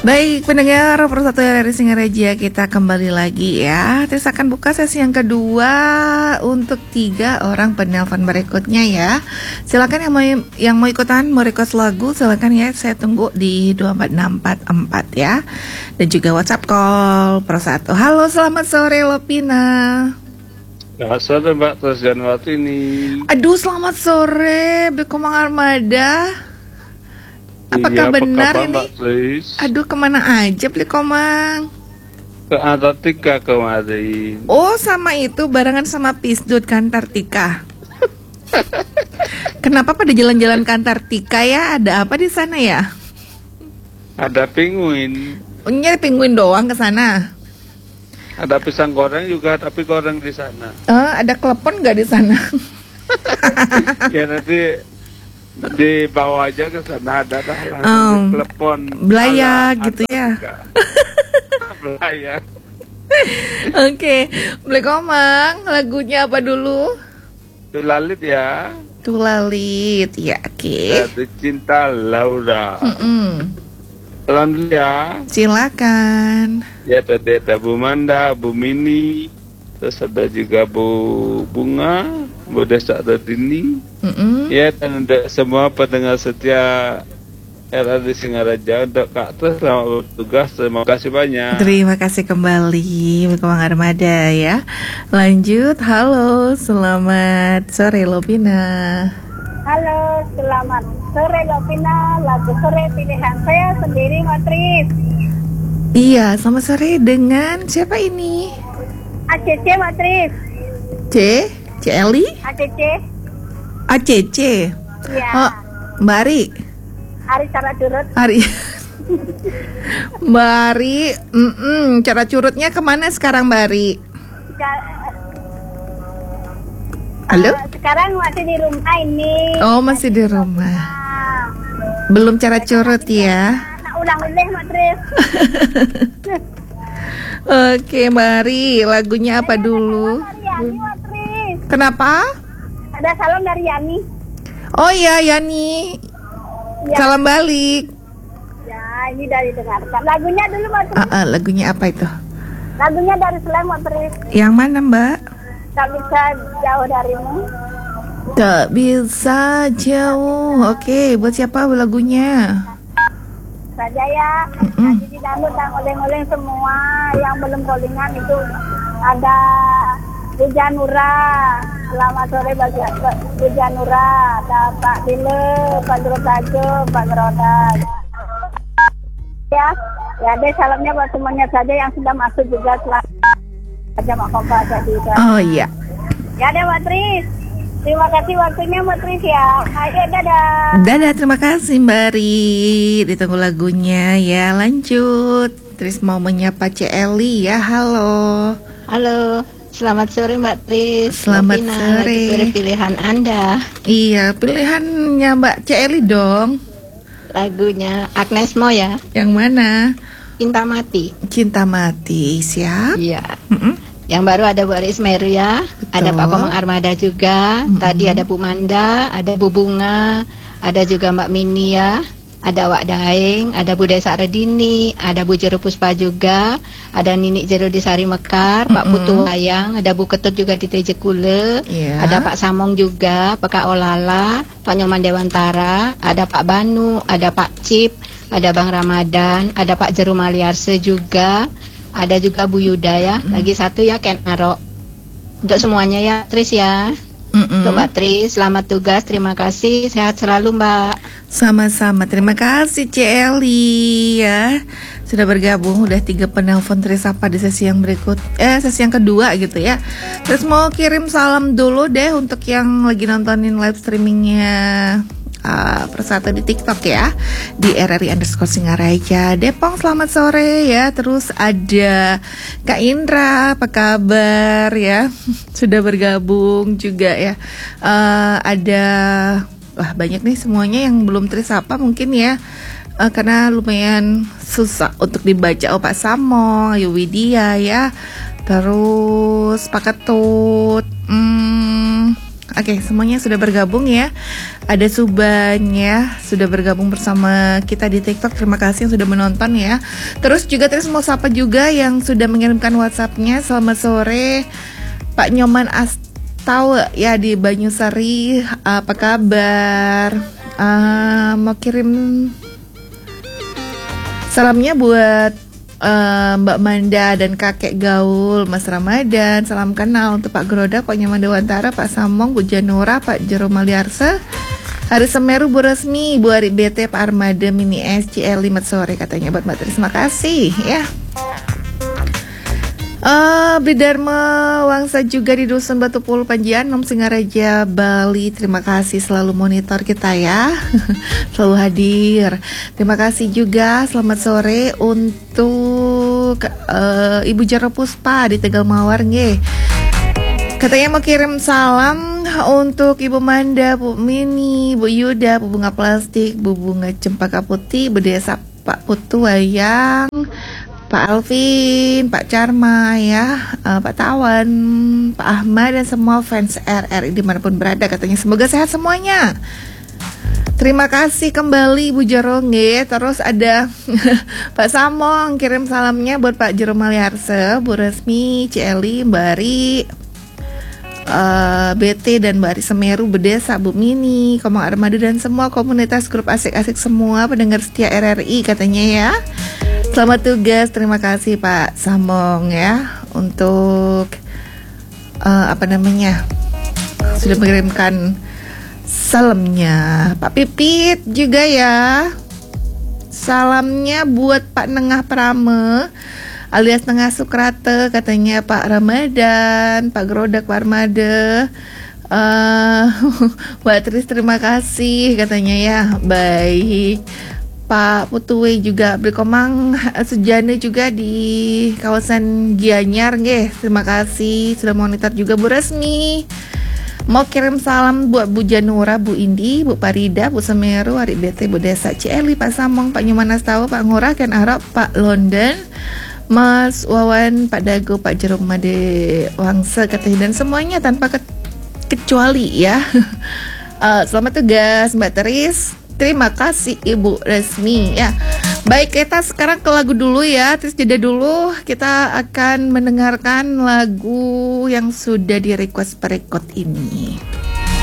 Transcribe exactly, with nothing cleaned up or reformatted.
Baik, pendengar Persatu R R I Singaraja, kita kembali lagi ya. Terus akan buka sesi yang kedua untuk tiga orang penelpon berikutnya ya. Silakan yang mau yang mau ikutan, mau request lagu, silakan ya. Saya tunggu di dua empat enam empat empat ya. Dan juga WhatsApp call Persatu. Halo, selamat sore Lopina. Selamat sore Mbak Tresjanwati ini. Aduh, selamat sore Bekomang Armada. Apakah iya, benar apa ini? Mbak, Aduh, kemana aja Beli Komang? ke Antartika kemarin. Oh, sama itu barengan sama Pisdut ke Antartika. Kenapa pada jalan-jalan ke Antartika ya? Ada apa di sana ya? Ada penguin. Oh, nyari penguin doang ke sana. Ada pisang goreng juga, tapi goreng di sana. Eh, ada klepon nggak di sana? Ya nanti dibawa aja ke sana, ada dah langsung Um, telepon. Belaya gitu ya. Belaya. Oke, Beli Komang, lagunya apa dulu? Itu Lalit ya. Tulalit, ya oke. Jatuh Cinta Laura. Mm-mm. Pelan dulu ya. Silakan. Ya tadi ada Bu Manda, Bu Mini, terus ada juga Bu Bunga, Bu Desa Dini. Mm-mm. Ya, dan untuk semua pendengar setia R R I Singaraja, untuk Kak Tres selamat bertugas, terima kasih banyak. Terima kasih kembali Bekomang Armada ya. Lanjut, halo, selamat sore Lopina. Halo, selamat sore Lopina. Lagu sore pilihan saya sendiri, Matris. Iya, selamat sore dengan siapa ini? A C C, Matris. C? C Eli? A C C. A C C. Iya. Oh, Mbak Ari. Hari cara curut. Ari. Mbak Ari, mm-mm, cara curutnya kemana sekarang Mbak Ari? Ka- Halo? eh, sekarang masih di rumah ini. Oh, masih di rumah. Nah, Belum cara curut ya? anak ulang milih, Matris. Oke, Mbak Ari, lagunya apa dulu? Dari Yani, Matris. Kenapa? Ada salam dari Yani. Oh iya, Yani. Ya, Salam balik. ya ini dari dengarkan. Lagunya dulu, Matris. Ah, ah, lagunya apa itu? Lagunya dari Slam, Matris. Yang mana, Mbak? Tak bisa jauh darimu. Tak bisa jauh. Oke, buat siapa lagunya? Saja ya. Mm-mm. Jadi dangdut dan oleng-oleng semua yang belum callingan itu ada Bu Janura. Selamat sore bagi Bu Janura. Ada Pak Dile, Pak Drotajo, Pak Geroda. Ya, ya deh salamnya buat semuanya saja yang sudah masuk juga selamat aja Mak Kompa tadi. Oh iya. Ya deh Mbak Tris. Terima kasih waktunya Mbak Tris ya. Ayo dadah. Dadah, terima kasih Mbak Ri. Ditunggu lagunya ya. Lanjut. Terus mau menyapa C Eli ya. Halo. Halo, selamat sore Mbak Tris. Selamat Lopina, sore. lagi sore pilihan Anda. Iya, pilihannya Mbak C Eli dong. Lagunya Agnes Mo ya, Yang mana? Cinta Mati. Cinta Mati. Siap. Iya. Mm-mm. Yang baru ada Bu Aris Meru ya, Betul. ada Pak Komang Armada juga. Mm-mm. Tadi ada Bu Manda, ada Bu Bunga, ada juga Mbak Mini ya. Ada Wak Daeng, ada Bu Desa Redini, ada Bu Jero Puspa juga, ada Nini Jero di Sari Mekar, Pak Mm-mm. Putu Wayang, ada Bu Ketut juga di Tejekule, Iya. ada Pak Samong juga, Pak Kak Olala, Pak Nyoman Dewantara, ada Pak Banu, ada Pak Cip, ada Bang Ramadan, ada Pak Jeru Maliarse juga, ada juga Bu Yuda ya, lagi satu ya Ken Aro. Untuk semuanya ya Tris ya. Mm-mm. Untuk Mbak Tris, selamat tugas, terima kasih, sehat selalu Mbak. Sama-sama, terima kasih C Eli ya. Sudah bergabung, udah tiga penelpon tersapa di sesi yang berikut. Eh, sesi yang kedua gitu ya. Terus mau kirim salam dulu deh untuk yang lagi nontonin live streamingnya uh, Persatu di TikTok ya, di R R I underscore Singaraja Depok. Selamat sore ya. Terus ada Kak Indra, apa kabar ya? Sudah bergabung juga ya. Uh, ada wah banyak nih semuanya yang belum tersapa mungkin ya. Uh, karena lumayan susah untuk dibaca. Oh, Pak Samong, Ayu Widya ya. Terus Pak Ketut, hmm, Oke, semuanya sudah bergabung ya. Ada Suban ya, sudah bergabung bersama kita di TikTok. Terima kasih yang sudah menonton ya. Terus juga terus mau sapa juga yang sudah mengirimkan WhatsApp-nya. Selamat sore Pak Nyoman Astawa ya di Banyusari. Apa kabar? Uh, mau kirim salamnya buat Uh, Mbak Manda dan kakek gaul Mas Ramadan. Salam kenal untuk Pak Grodak, Pak Nyoman Dewantara, Pak Samong, Bu Janura, Pak Jero Maliarse, Hari Semeru, Bu Resmi, Bu Ari B T, Pak Armada, Mini S, C L lima sore katanya buat Mbak Tris. Terima kasih ya. Uh, Bridharma Wangsa juga di Dusun Batu Pulu Panjian, Nom Singaraja, Bali. Terima kasih selalu monitor kita ya. Selalu hadir. Terima kasih juga selamat sore untuk uh, Ibu Jaro Puspa di Tegal Mawar nge. Katanya mau kirim salam untuk Ibu Manda, Bu Mini, Bu Yuda, Bu Bunga Plastik, Bu Bunga Cempaka Putih, Bu Desa Pak Putu Wayang, Pak Alvin, Pak Charma ya, uh, Pak Tawan, Pak Ahmad dan semua fans R R I dimanapun berada. Katanya semoga sehat semuanya. Terima kasih kembali Bu Jeronge. Terus ada Pak Samong kirim salamnya buat Pak Jero Maliarse, Bu Resmi, Celi, Mbak Ari, uh, B T dan Mbak Ari Semeru, Bedesa, Bu Mini, Komang Armada dan semua komunitas grup asik-asik semua pendengar setia R R I katanya ya. Selamat tugas, terima kasih Pak Samong ya untuk uh, apa namanya sudah mengirimkan salamnya. Pak Pipit juga ya, salamnya buat Pak Nengah Prame alias Nengah Sukrate katanya Pak Ramadan, Pak Grodak, Pak Armada, uh, Mbak Tris terima kasih katanya ya. Baik, Pak Putuwe juga berkomang sejane juga di kawasan Gianyar nggih. Terima kasih sudah monitor juga Bu Resmi. Mau kirim salam buat Bu Janura, Bu Indi, Bu Parida, Bu Semeru, Ari B T, Bu Desa, Celi, Pak Samong, Pak Nyoman Astawa, Pak Ngurah, Ken Arab, Pak London, Mas Wawan, Pak Dago, Pak Jerome Made Wangsa katanya dan semuanya tanpa ke- kecuali ya. uh, selamat tugas Mbak Teris. Terima kasih Ibu Resmi ya. Baik, kita sekarang ke lagu dulu ya. Terus jeda dulu. Kita akan mendengarkan lagu yang sudah di request perekod ini.